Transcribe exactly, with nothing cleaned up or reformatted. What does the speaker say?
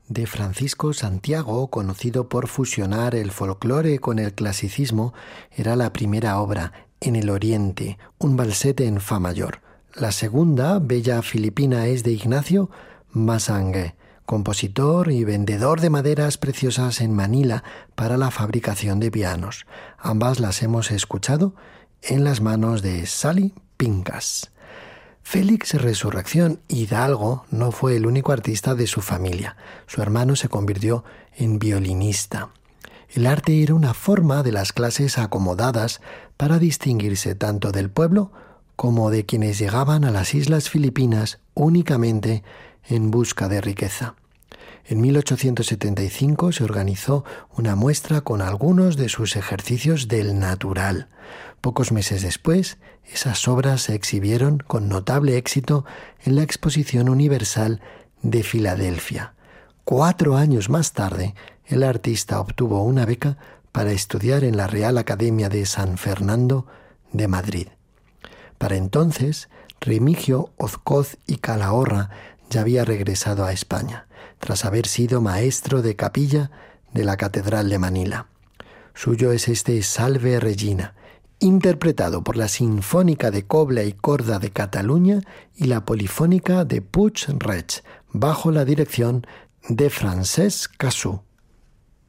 de Francisco Santiago, conocido por fusionar el folclore con el clasicismo, era la primera obra, En el Oriente, un valsete en fa mayor. La segunda, Bella Filipina, es de Ignacio Massange, compositor y vendedor de maderas preciosas en Manila para la fabricación de pianos. Ambas las hemos escuchado en las manos de Sally Pincas. Félix Resurrección Hidalgo no fue el único artista de su familia. Su hermano se convirtió en violinista. El arte era una forma de las clases acomodadas para distinguirse tanto del pueblo como de quienes llegaban a las Islas Filipinas únicamente en busca de riqueza. En mil ochocientos setenta y cinco se organizó una muestra con algunos de sus ejercicios del natural. Pocos meses después, esas obras se exhibieron con notable éxito en la Exposición Universal de Filadelfia. Cuatro años más tarde, el artista obtuvo una beca para estudiar en la Real Academia de San Fernando de Madrid. Para entonces, Remigio Ozcoz y Calahorra ya había regresado a España, tras haber sido maestro de capilla de la Catedral de Manila. Suyo es este Salve Regina, interpretado por la Sinfónica de Cobla y Corda de Cataluña y la Polifónica de Puig-Reig, bajo la dirección de Francesc Cassú.